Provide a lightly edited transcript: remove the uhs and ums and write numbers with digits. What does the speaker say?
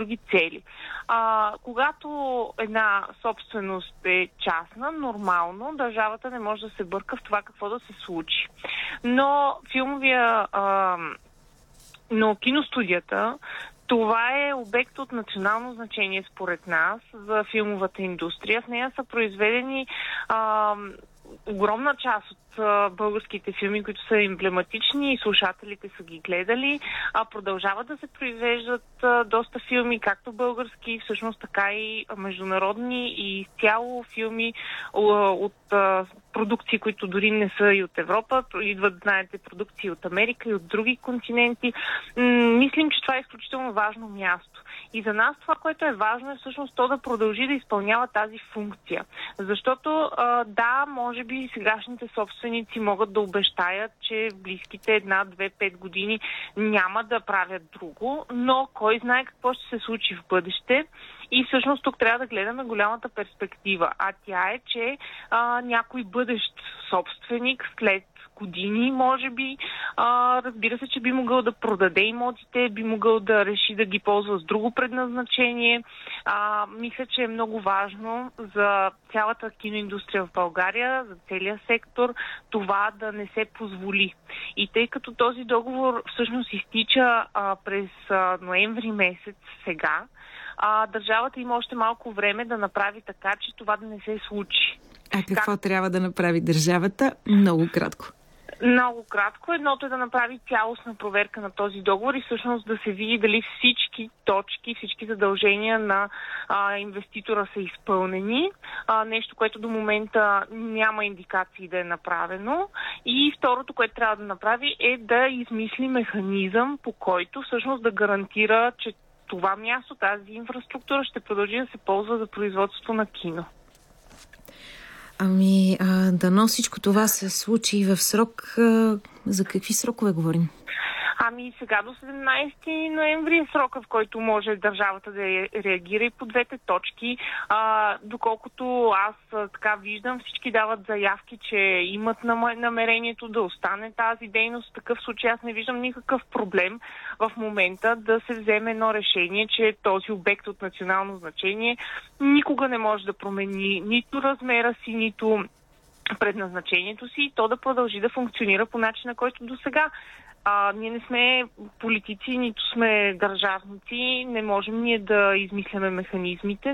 други цели. Когато една собственост е частна, нормално държавата не може да се бърка в това какво да се случи. Но но киностудията, това е обект от национално значение според нас за филмовата индустрия. В нея са произведени огромна част от българските филми, които са емблематични и слушателите са ги гледали. Продължават да се произвеждат доста филми, както български, всъщност така и международни и изцяло филми от продукции, които дори не са и от Европа. Идват, знаете, продукции от Америка и от други континенти. Мислим, че това е изключително важно място. И за нас това, което е важно, е всъщност то да продължи да изпълнява тази функция. Защото, да, може би сегашните собственици могат да обещаят, че в близките 1, 2, 5 години няма да правят друго, но кой знае какво ще се случи в бъдеще. И всъщност тук трябва да гледаме голямата перспектива. А тя е, че някой бъдещ собственик след години, може би, разбира се, че би могъл да продаде имотите, би могъл да реши да ги ползва с друго предназначение. Мисля, че е много важно за цялата киноиндустрия в България, за целия сектор, това да не се позволи. И тъй като този договор всъщност изтича през ноември месец сега, държавата има още малко време да направи така, че това да не се случи. А какво трябва да направи държавата? Много кратко. Много кратко. Едното е да направи цялостна проверка на този договор и всъщност да се види дали всички точки, всички задължения на инвеститора са изпълнени. Нещо, което до момента няма индикации да е направено. И второто, което трябва да направи, е да измисли механизъм, по който всъщност да гарантира, че това място, тази инфраструктура ще продължи да се ползва за производството на кино. Дано всичко това се случи в срок. За какви срокове говорим? Сега до 17 ноември е срока, в който може държавата да реагира и по двете точки. Доколкото аз така виждам, всички дават заявки, че имат намерението да остане тази дейност. В такъв случай аз не виждам никакъв проблем в момента да се вземе едно решение, че този обект от национално значение никога не може да промени нито размера си, нито предназначението си и то да продължи да функционира по начина, който до сега. Ние не сме политици, нито сме държавници, не можем ние да измисляме механизмите.